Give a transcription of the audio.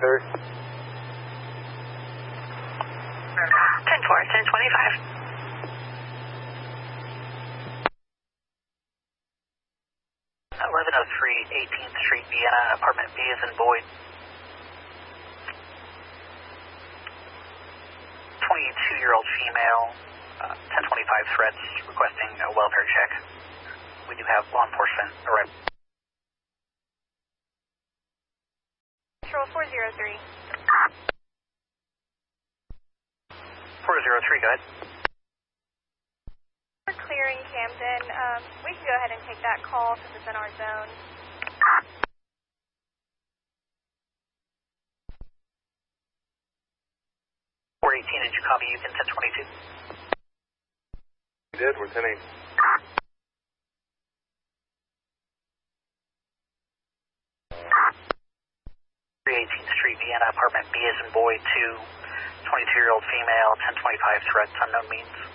Derek. 10-4, 1025. 1103 18th Street, Vienna, apartment B is in Boyd. 22-year-old female, 1025 threats, requesting a welfare check. We do have law enforcement arriving. Control 403. 403, go ahead. We're clearing Camden. We can go ahead and take that call since it's in our zone. 418, did you copy Houston 1022? We did, we're 10-8. 318th Street, Vienna, apartment B is in Boyd, 22-year-old female, 1025 threats, unknown means.